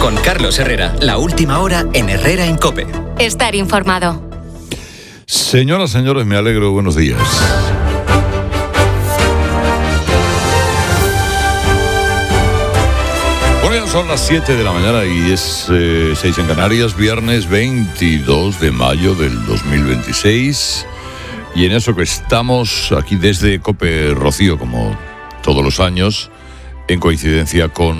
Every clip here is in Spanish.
Con Carlos Herrera, la última hora en Herrera en COPE. Estar informado. Señoras, señores, me alegro. Buenos días. Bueno, ya son las 7 de la mañana y es 6 en Canarias, viernes 22 de mayo del 2026. Y en eso que estamos aquí desde COPE Rocío, como todos los años, en coincidencia, como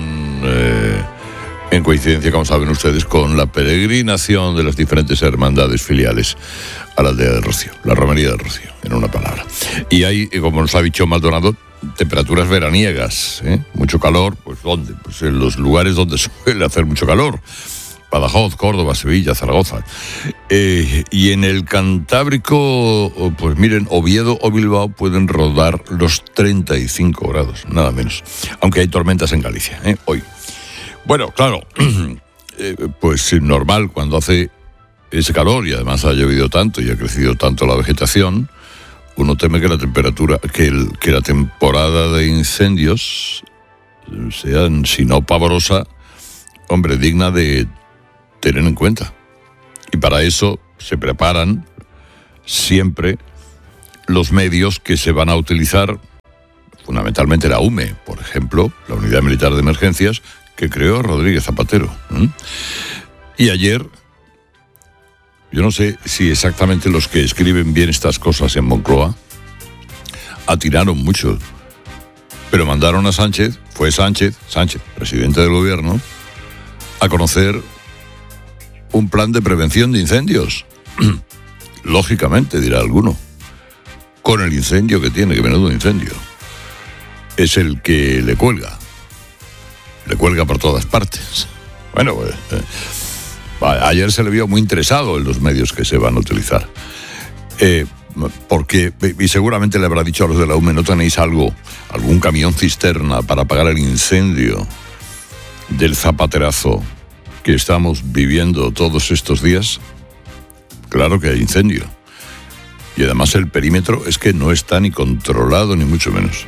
saben ustedes, con la peregrinación de las diferentes hermandades filiales a la aldea del Rocío, la romería del Rocío, en una palabra. Y hay, como nos ha dicho Maldonado, temperaturas veraniegas, mucho calor. Pues ¿dónde? Pues en los lugares donde suele hacer mucho calor: Badajoz, Córdoba, Sevilla, Zaragoza. Y en el Cantábrico, pues miren, Oviedo o Bilbao pueden rodar los 35 grados, nada menos. Aunque hay tormentas en Galicia, hoy. Bueno, claro, pues normal, cuando hace ese calor y además ha llovido tanto y ha crecido tanto la vegetación, uno teme que la temperatura, que la temporada de incendios sea, si no pavorosa, hombre, digna de tener en cuenta. Y para eso se preparan siempre los medios que se van a utilizar, fundamentalmente la UME, por ejemplo, la Unidad Militar de Emergencias, que creó Rodríguez Zapatero. Y ayer, yo no sé si exactamente los que escriben bien estas cosas en Moncloa atinaron mucho, pero mandaron a Sánchez, presidente del gobierno, a conocer un plan de prevención de incendios. Lógicamente, dirá alguno, con el incendio que tiene, que menudo incendio, es el que le cuelga por todas partes. Bueno, ayer se le vio muy interesado en los medios que se van a utilizar, porque, y seguramente le habrá dicho a los de la UME, ¿no tenéis algún camión cisterna para apagar el incendio del zapaterazo que estamos viviendo todos estos días? Claro que hay incendio. Y además el perímetro es que no está ni controlado, ni mucho menos.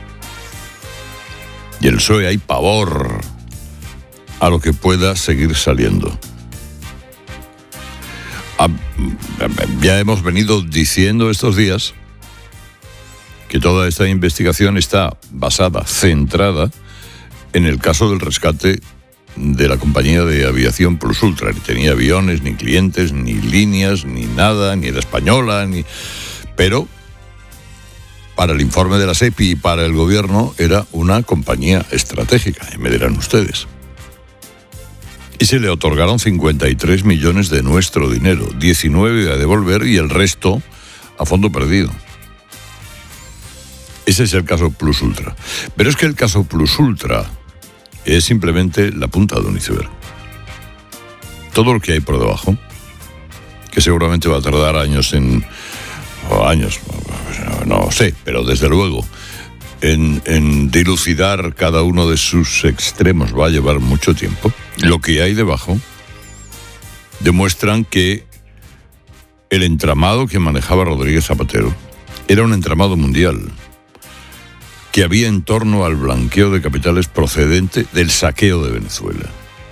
Y el PSOE hay pavor a lo que pueda seguir saliendo. Ya hemos venido diciendo estos días que toda esta investigación está centrada en el caso del rescate de la compañía de aviación Plus Ultra. Ni tenía aviones, ni clientes, ni líneas, ni nada, ni era española, pero para el informe de la SEPI y para el gobierno era una compañía estratégica, y me dirán ustedes. Y se le otorgaron 53 millones de nuestro dinero, 19 a devolver y el resto a fondo perdido. Ese es el caso Plus Ultra. Pero es que el caso Plus Ultra es simplemente la punta de un iceberg. Todo lo que hay por debajo, que seguramente va a tardar años, no sé, pero desde luego en dilucidar cada uno de sus extremos va a llevar mucho tiempo. Lo que hay debajo demuestran que el entramado que manejaba Rodríguez Zapatero era un entramado mundial que había en torno al blanqueo de capitales procedente del saqueo de Venezuela.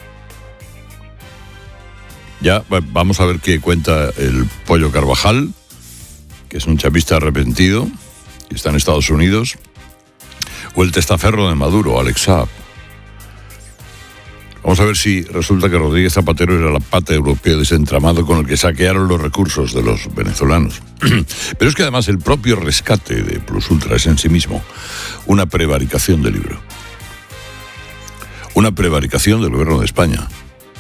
Ya vamos a ver qué cuenta el Pollo Carvajal, que es un chavista arrepentido, que está en Estados Unidos, o el testaferro de Maduro, Alex Saab. Vamos a ver si resulta que Rodríguez Zapatero era la pata europea de ese entramado con el que saquearon los recursos de los venezolanos. Pero es que además el propio rescate de Plus Ultra es en sí mismo una prevaricación del libro. Una prevaricación del gobierno de España.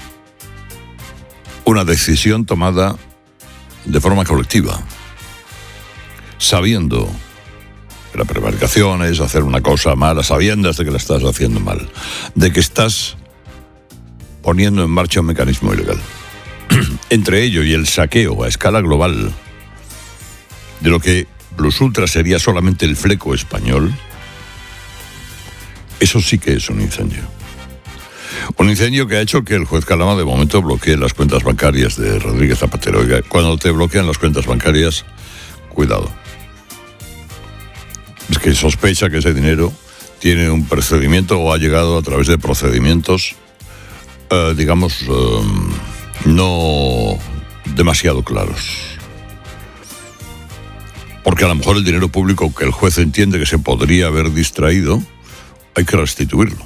Una decisión tomada de forma colectiva, sabiendo que la prevaricación es hacer una cosa mala, sabiendo de que la estás haciendo mal, de que estás poniendo en marcha un mecanismo ilegal. Entre ello y el saqueo a escala global de lo que Plus Ultra sería solamente el fleco español, eso sí que es un incendio. Un incendio que ha hecho que el juez Calama de momento bloquee las cuentas bancarias de Rodríguez Zapatero. Oiga, cuando te bloquean las cuentas bancarias, cuidado. Es que sospecha que ese dinero tiene un procedimiento o ha llegado a través de procedimientos no demasiado claros. Porque a lo mejor el dinero público que el juez entiende que se podría haber distraído, hay que restituirlo.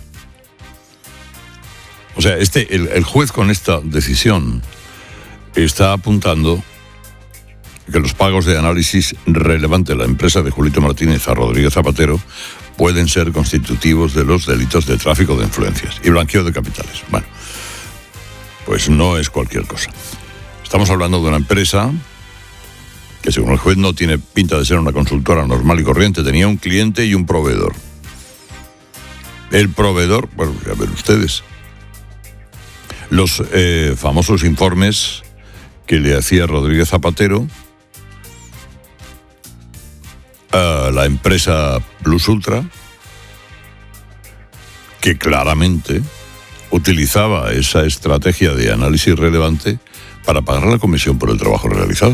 O sea, el juez con esta decisión está apuntando que los pagos de análisis relevante de la empresa de Julito Martínez a Rodríguez Zapatero pueden ser constitutivos de los delitos de tráfico de influencias y blanqueo de capitales. Bueno, pues no es cualquier cosa. Estamos hablando de una empresa que, según el juez, no tiene pinta de ser una consultora normal y corriente. Tenía un cliente y un proveedor. El proveedor, bueno, a ver ustedes, los famosos informes que le hacía Rodríguez Zapatero a la empresa Plus Ultra, que claramente utilizaba esa estrategia de análisis relevante para pagar la comisión por el trabajo realizado.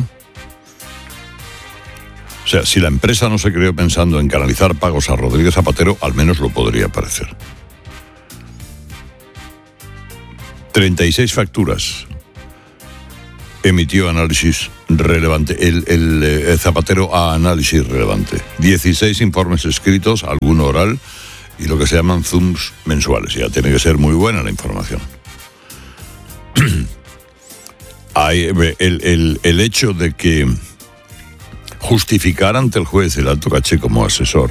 O sea, si la empresa no se creó pensando en canalizar pagos a Rodríguez Zapatero, al menos lo podría parecer. 36 facturas emitió análisis relevante, el Zapatero a análisis relevante. 16 informes escritos, alguno oral, y lo que se llaman Zooms mensuales. Ya tiene que ser muy buena la información. El hecho de que justificar ante el juez el alto caché como asesor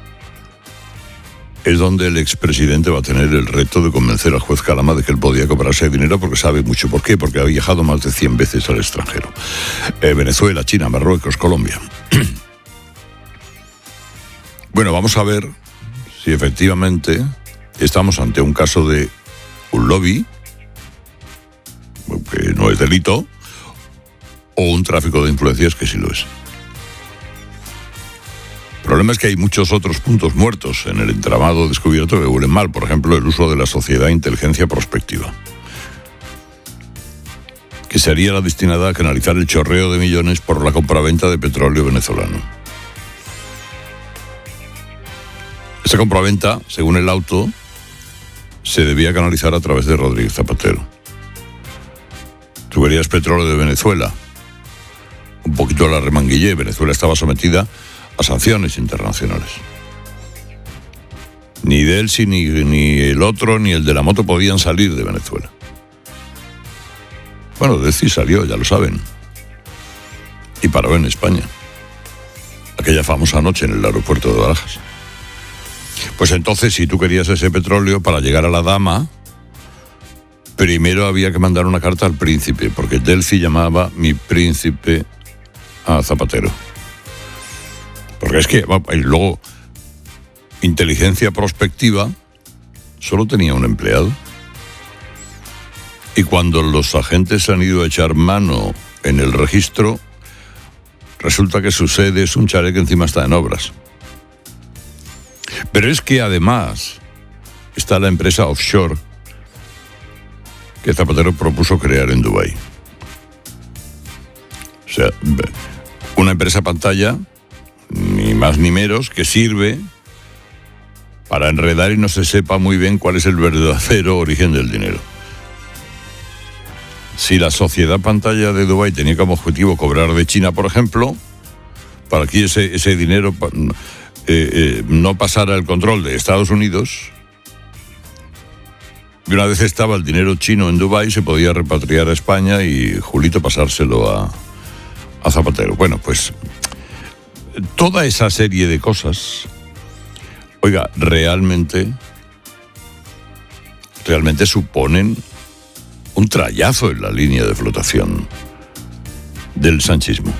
es donde el expresidente va a tener el reto de convencer al juez Calama de que él podía cobrarse dinero, porque sabe mucho. ¿Por qué? Porque ha viajado más de 100 veces al extranjero. Venezuela, China, Marruecos, Colombia. Bueno, vamos a ver si efectivamente estamos ante un caso de un lobby, que no es delito, o un tráfico de influencias, que sí lo es. El problema es que hay muchos otros puntos muertos en el entramado descubierto que huelen mal. Por ejemplo, el uso de la sociedad inteligencia prospectiva, que sería la destinada a canalizar el chorreo de millones por la compraventa de petróleo venezolano. Esa compraventa, según el auto, se debía canalizar a través de Rodríguez Zapatero. Tú querías petróleo de Venezuela, un poquito a la remanguillé. Venezuela estaba sometida a sanciones internacionales. Ni Delcy, ni el otro, ni el de la moto podían salir de Venezuela. Bueno, Delcy salió, ya lo saben, y paró en España, aquella famosa noche en el aeropuerto de Barajas. Pues entonces, si tú querías ese petróleo para llegar a la dama, primero había que mandar una carta al príncipe, porque Delcy llamaba mi príncipe a Zapatero. Porque es que, y luego, inteligencia prospectiva solo tenía un empleado. Y cuando los agentes han ido a echar mano en el registro, resulta que su sede es un chalet que encima está en obras. Pero es que además está la empresa offshore que Zapatero propuso crear en Dubái. O sea, una empresa pantalla, ni más ni menos, que sirve para enredar y no se sepa muy bien cuál es el verdadero origen del dinero. Si la sociedad pantalla de Dubái tenía como objetivo cobrar de China, por ejemplo, para que ese dinero no pasara el control de Estados Unidos, y una vez estaba el dinero chino en Dubái, se podía repatriar a España y Julito pasárselo a Zapatero. Bueno, pues toda esa serie de cosas, oiga, realmente suponen un trayazo en la línea de flotación del sanchismo.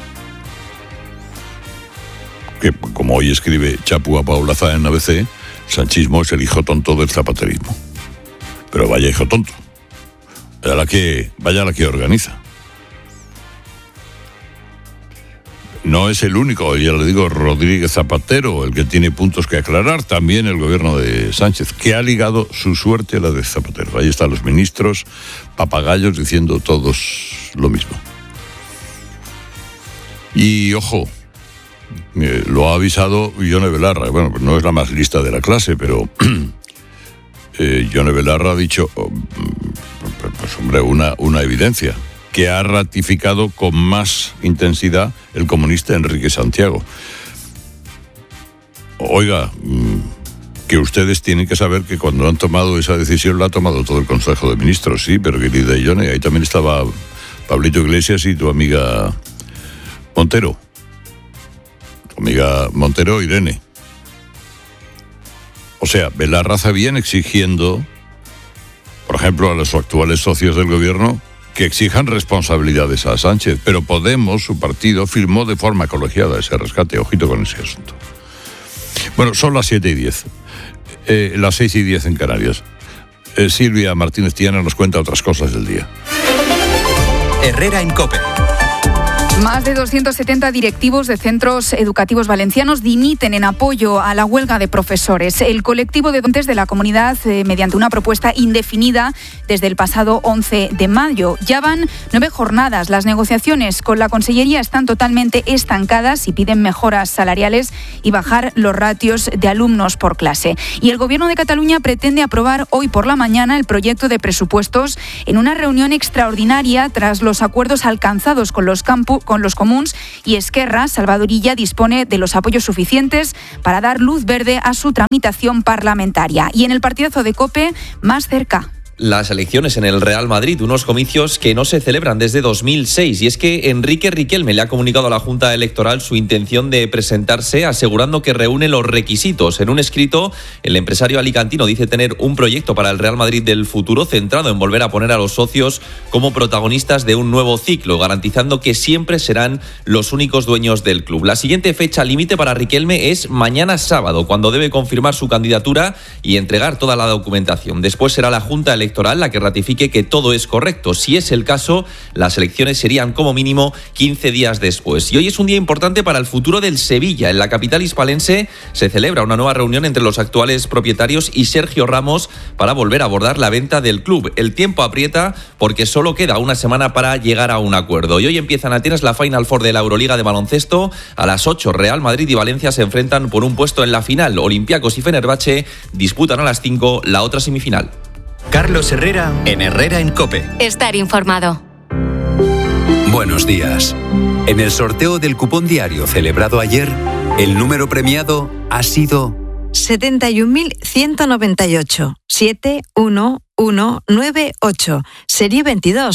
Que, como hoy escribe Chapu Apaulaza en ABC, el sanchismo es el hijo tonto del zapaterismo. Pero vaya hijo tonto. Vaya la que organiza. No es el único, ya le digo, Rodríguez Zapatero, el que tiene puntos que aclarar. También el gobierno de Sánchez, que ha ligado su suerte a la de Zapatero. Ahí están los ministros, papagayos, diciendo todos lo mismo. Y ojo, lo ha avisado Ione Belarra. Bueno, no es la más lista de la clase, pero Ione Belarra ha dicho, pues hombre, una evidencia que ha ratificado con más intensidad el comunista Enrique Santiago. Oiga, que ustedes tienen que saber que cuando han tomado esa decisión la ha tomado todo el Consejo de Ministros, sí, pero querida Ione, ahí también estaba Pablito Iglesias y tu amiga Montero. Tu amiga Montero, Irene. O sea, Belarra viene exigiendo, por ejemplo, a los actuales socios del gobierno, que exijan responsabilidades a Sánchez. Pero Podemos, su partido, firmó de forma colegiada ese rescate. Ojito con ese asunto. Bueno, son las 7:10. Las 6:10 en Canarias. Silvia Martínez Tiana nos cuenta otras cosas del día. Herrera en COPE. Más de 270 directivos de centros educativos valencianos dimiten en apoyo a la huelga de profesores. El colectivo de docentes de la comunidad, mediante una propuesta indefinida desde el pasado 11 de mayo. Ya van 9 jornadas. Las negociaciones con la Consellería están totalmente estancadas y piden mejoras salariales y bajar los ratios de alumnos por clase. Y el Gobierno de Cataluña pretende aprobar hoy por la mañana el proyecto de presupuestos en una reunión extraordinaria tras los acuerdos alcanzados con los comuns, y Esquerra, Salvador Illa, dispone de los apoyos suficientes para dar luz verde a su tramitación parlamentaria. Y en el partidazo de COPE, más cerca. Las elecciones en el Real Madrid, unos comicios que no se celebran desde 2006. Y es que Enrique Riquelme le ha comunicado a la Junta Electoral su intención de presentarse, asegurando que reúne los requisitos. En un escrito, el empresario alicantino dice tener un proyecto para el Real Madrid del futuro centrado en volver a poner a los socios como protagonistas de un nuevo ciclo, garantizando que siempre serán los únicos dueños del club. La siguiente fecha límite para Riquelme es mañana sábado, cuando debe confirmar su candidatura y entregar toda la documentación. Después será la Junta Electoral la que ratifique que todo es correcto. Si es el caso, las elecciones serían como mínimo 15 días después. Y hoy es un día importante para el futuro del Sevilla. En la capital hispalense se celebra una nueva reunión entre los actuales propietarios y Sergio Ramos para volver a abordar la venta del club. El tiempo aprieta porque solo queda una semana para llegar a un acuerdo. Y hoy empieza en Atenas la Final Four de la Euroliga de baloncesto. A las 8, Real Madrid y Valencia se enfrentan por un puesto en la final. Olympiacos y Fenerbahce disputan a las 5 la otra semifinal. Carlos Herrera en Herrera en COPE. Estar informado. Buenos días. En el sorteo del cupón diario celebrado ayer, el número premiado ha sido 71.198. 71198. Serie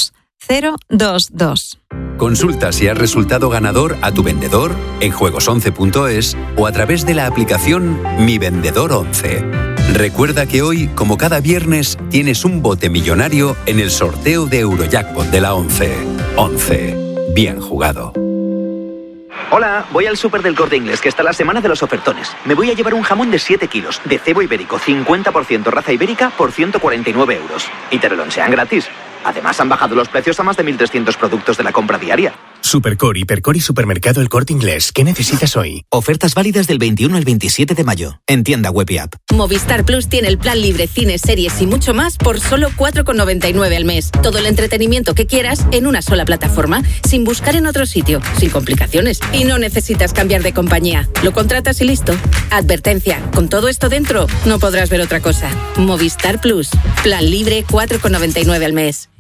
22022. Consulta si has resultado ganador a tu vendedor en juegos11.es o a través de la aplicación Mi Vendedor 11. Recuerda que hoy, como cada viernes, tienes un bote millonario en el sorteo de Eurojackpot de la 11. 11. Bien jugado. Hola, voy al súper del Corte Inglés, que está la semana de los ofertones. Me voy a llevar un jamón de 7 kilos, de cebo ibérico, 50% raza ibérica, por 149 euros. Y te lo lonchean gratis. Además, han bajado los precios a más de 1.300 productos de la compra diaria. Supercore, Hipercore y Supermercado El Corte Inglés. ¿Qué necesitas hoy? Ofertas válidas del 21 al 27 de mayo. En tienda web y app. Movistar Plus tiene el plan libre, cines, series y mucho más por solo 4,99 al mes. Todo el entretenimiento que quieras en una sola plataforma, sin buscar en otro sitio, sin complicaciones. Y no necesitas cambiar de compañía. Lo contratas y listo. Advertencia, con todo esto dentro, no podrás ver otra cosa. Movistar Plus. Plan libre, 4,99 al mes.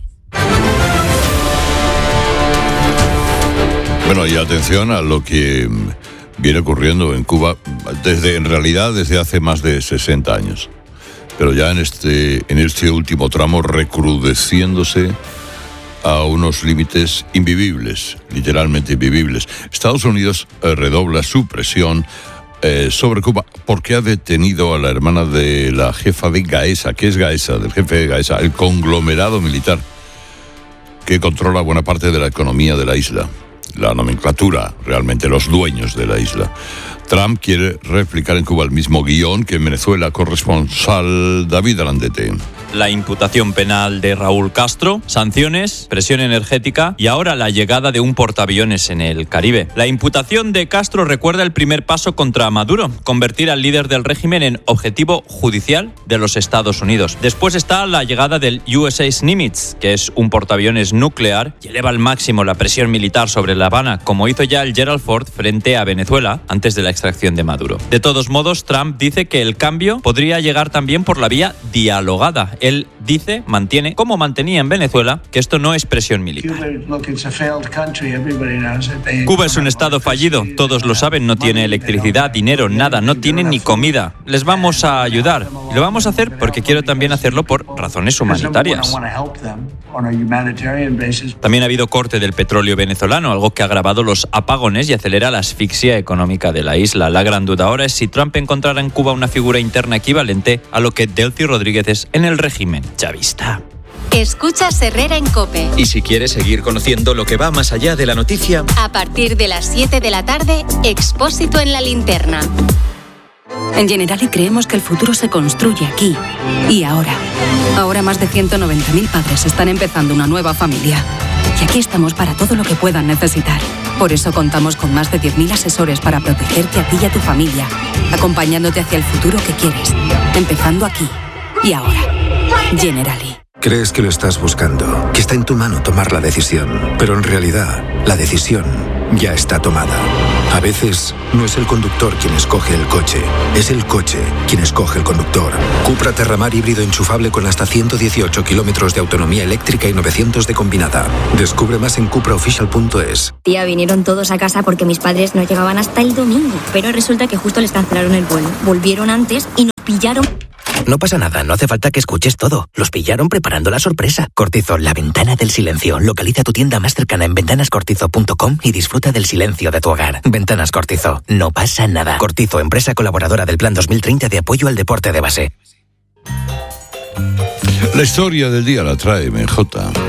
Bueno, y atención a lo que viene ocurriendo en Cuba en realidad desde hace más de 60 años. Pero ya en este último tramo recrudeciéndose a unos límites invivibles, literalmente invivibles. Estados Unidos redobla su presión sobre Cuba porque ha detenido a la hermana de la jefa de Gaesa. ¿Qué es Gaesa? Del jefe de Gaesa, el conglomerado militar que controla buena parte de la economía de la isla. La nomenclatura, realmente los dueños de la isla. Trump quiere replicar en Cuba el mismo guión que en Venezuela. Corresponsal David Arandete. La imputación penal de Raúl Castro, sanciones, presión energética y ahora la llegada de un portaaviones en el Caribe. La imputación de Castro recuerda el primer paso contra Maduro, convertir al líder del régimen en objetivo judicial de los Estados Unidos. Después está la llegada del USS Nimitz, que es un portaaviones nuclear y eleva al máximo la presión militar sobre La Habana, como hizo ya el Gerald Ford frente a Venezuela antes de la extracción de Maduro. De todos modos, Trump dice que el cambio podría llegar también por la vía dialogada. Él dice, mantiene, como mantenía en Venezuela, que esto no es presión militar. Cuba es un estado fallido, todos lo saben, no tiene electricidad, dinero, nada, no tiene ni comida. Les vamos a ayudar. Y lo vamos a hacer porque quiero también hacerlo por razones humanitarias. También ha habido corte del petróleo venezolano, algo que ha agravado los apagones y acelera la asfixia económica de la isla. La gran duda ahora es si Trump encontrará en Cuba una figura interna equivalente a lo que Delcy Rodríguez es en el régimen chavista. Escuchas Herrera en COPE. Y si quieres seguir conociendo lo que va más allá de la noticia, A partir de las 7 de la tarde, Expósito en la Linterna. En Generali creemos que el futuro se construye aquí y ahora. Ahora más de 190.000 padres están empezando una nueva familia. Y aquí estamos para todo lo que puedan necesitar. Por eso contamos con más de 10.000 asesores para protegerte a ti y a tu familia, acompañándote hacia el futuro que quieres, empezando aquí y ahora. Generali. Crees que lo estás buscando, que está en tu mano tomar la decisión, pero en realidad la decisión ya está tomada. A veces no es el conductor quien escoge el coche, es el coche quien escoge el conductor. Cupra Terramar híbrido enchufable con hasta 118 kilómetros de autonomía eléctrica y 900 de combinada. Descubre más en cupraofficial.es. Tía, vinieron todos a casa porque mis padres no llegaban hasta el domingo, pero resulta que justo les cancelaron el vuelo. Volvieron antes y nos pillaron. No pasa nada, no hace falta que escuches todo. Los pillaron preparando la sorpresa. Cortizo, la ventana del silencio. Localiza tu tienda más cercana en ventanascortizo.com y disfruta del silencio de tu hogar. Ventanas Cortizo, no pasa nada. Cortizo, empresa colaboradora del Plan 2030 de apoyo al deporte de base. La historia del día la trae MJ.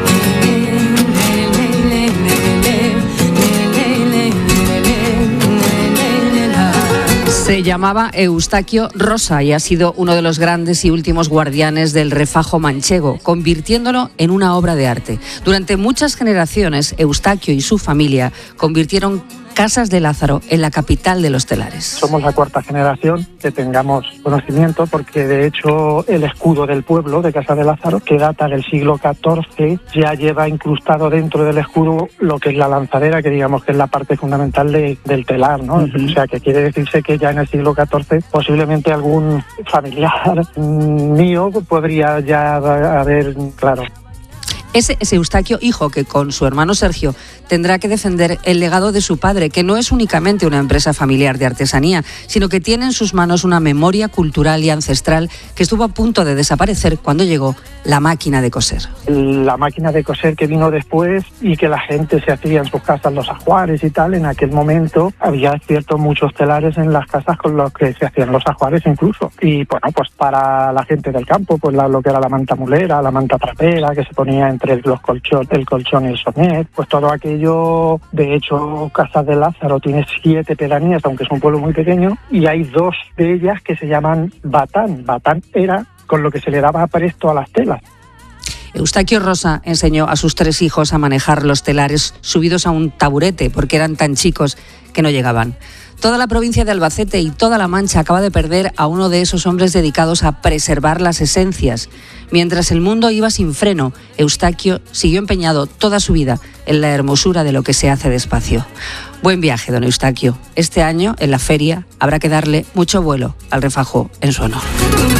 Se llamaba Eustaquio Rosa y ha sido uno de los grandes y últimos guardianes del refajo manchego, convirtiéndolo en una obra de arte. Durante muchas generaciones, Eustaquio y su familia convirtieron Casas de Lázaro en la capital de los telares. Somos la cuarta generación que tengamos conocimiento, porque de hecho el escudo del pueblo de Casa de Lázaro, que data del siglo XIV, ya lleva incrustado dentro del escudo lo que es la lanzadera, que digamos que es la parte fundamental del telar, ¿no? O sea, que quiere decirse que ya en el siglo XIV posiblemente algún familiar mío podría ya haber, claro. Ese es Eustaquio, hijo, que con su hermano Sergio tendrá que defender el legado de su padre, que no es únicamente una empresa familiar de artesanía, sino que tiene en sus manos una memoria cultural y ancestral que estuvo a punto de desaparecer cuando llegó la máquina de coser. La máquina de coser que vino después y que la gente se hacía en sus casas los ajuares y tal, en aquel momento había, es cierto, muchos telares en las casas con los que se hacían los ajuares incluso. Y bueno, pues para la gente del campo, pues lo que era la manta mulera, la manta trapera, que se ponía entre el colchón y el sonet, pues todo aquello. De hecho, Casa de Lázaro tiene 7 pedanías, aunque es un pueblo muy pequeño, y hay 2 de ellas que se llaman batán. Batán era con lo que se le daba apresto a las telas. Eustaquio Rosa enseñó a sus 3 hijos a manejar los telares subidos a un taburete porque eran tan chicos que no llegaban. Toda la provincia de Albacete y toda La Mancha acaba de perder a uno de esos hombres dedicados a preservar las esencias. Mientras el mundo iba sin freno, Eustaquio siguió empeñado toda su vida en la hermosura de lo que se hace despacio. Buen viaje, don Eustaquio. Este año, en la feria, habrá que darle mucho vuelo al refajo en su honor.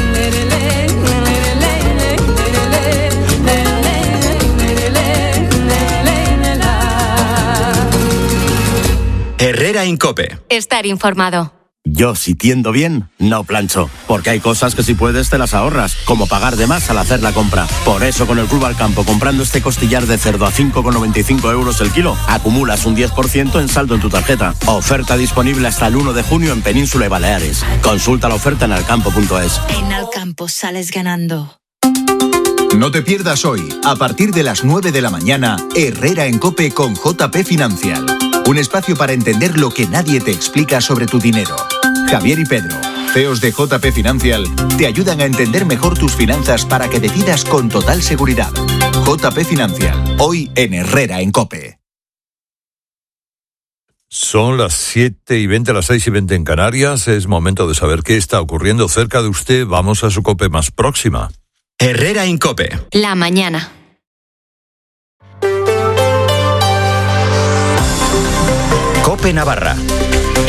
Herrera en COPE. Estar informado. Yo, si tiendo bien, no plancho, porque hay cosas que si puedes te las ahorras, como pagar de más al hacer la compra. Por eso con el Club al Campo, comprando este costillar de cerdo a 5,95 euros el kilo, acumulas un 10% en saldo en tu tarjeta. Oferta disponible hasta el 1 de junio en Península y Baleares. Consulta la oferta en alcampo.es. En Alcampo sales ganando. No te pierdas hoy, a partir de las 9 de la mañana, Herrera en COPE con JP Financial. Un espacio para entender lo que nadie te explica sobre tu dinero. Javier y Pedro, CEOs de JP Financial, te ayudan a entender mejor tus finanzas para que decidas con total seguridad. JP Financial, hoy en Herrera en COPE. Son las 7:20, las 6:20 en Canarias. Es momento de saber qué está ocurriendo cerca de usted. Vamos a su COPE más próxima. Herrera en COPE. La mañana. COPE Navarra.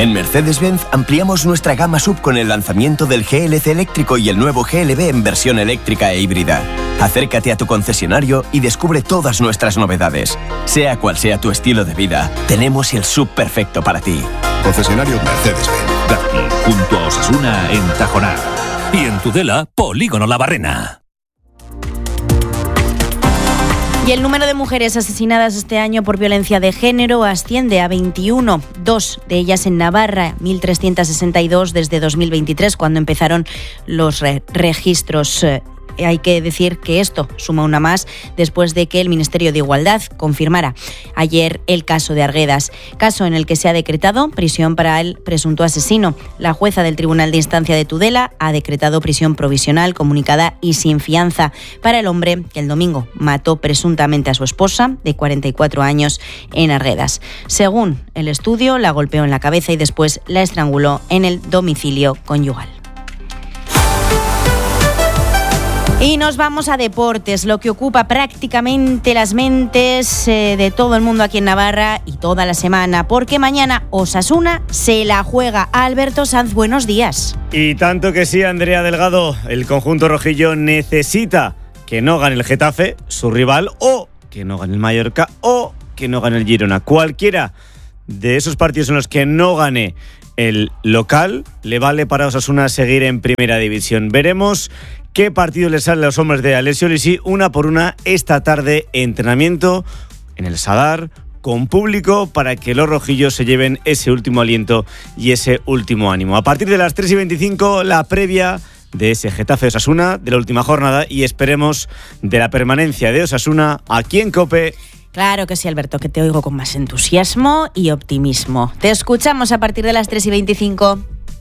En Mercedes-Benz ampliamos nuestra gama SUV con el lanzamiento del GLC eléctrico y el nuevo GLB en versión eléctrica e híbrida. Acércate a tu concesionario y descubre todas nuestras novedades. Sea cual sea tu estilo de vida, tenemos el SUV perfecto para ti. Concesionario Mercedes-Benz. Darty, junto a Osasuna en Tajonar. Y en Tudela, Polígono La Barrena. Y el número de mujeres asesinadas este año por violencia de género asciende a 21, 2 de ellas en Navarra, 1.362 desde 2023, cuando empezaron los registros. Hay que decir que esto suma una más después de que el Ministerio de Igualdad confirmara ayer el caso de Arguedas, caso en el que se ha decretado prisión para el presunto asesino. La jueza del Tribunal de Instancia de Tudela ha decretado prisión provisional, comunicada y sin fianza para el hombre que el domingo mató presuntamente a su esposa, de 44 años, en Arguedas. Según el estudio, la golpeó en la cabeza y después la estranguló en el domicilio conyugal. Y nos vamos a deportes, lo que ocupa prácticamente las mentes de todo el mundo aquí en Navarra y toda la semana, porque mañana Osasuna se la juega. Alberto Sanz, buenos días. Y tanto que sí, Andrea Delgado, el conjunto rojillo necesita que no gane el Getafe, su rival, o que no gane el Mallorca, o que no gane el Girona. Cualquiera de esos partidos en los que no gane el local le vale para Osasuna seguir en primera división. Veremos qué partido le sale a los hombres de Alessio Lisi, una por una, esta tarde, entrenamiento en el Sadar, con público, para que los rojillos se lleven ese último aliento y ese último ánimo. A partir de las 3:25, la previa de ese Getafe Osasuna, de la última jornada, y esperemos de la permanencia de Osasuna aquí en COPE. Claro que sí, Alberto, que te oigo con más entusiasmo y optimismo. Te escuchamos a partir de las 3:25.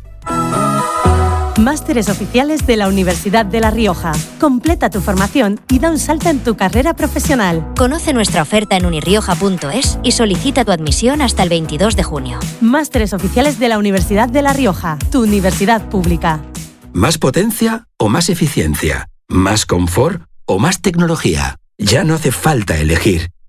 Másteres oficiales de la Universidad de La Rioja. Completa tu formación y da un salto en tu carrera profesional. Conoce nuestra oferta en unirrioja.es y solicita tu admisión hasta el 22 de junio. Másteres oficiales de la Universidad de La Rioja, tu universidad pública. ¿Más potencia o más eficiencia? ¿Más confort o más tecnología? Ya no hace falta elegir.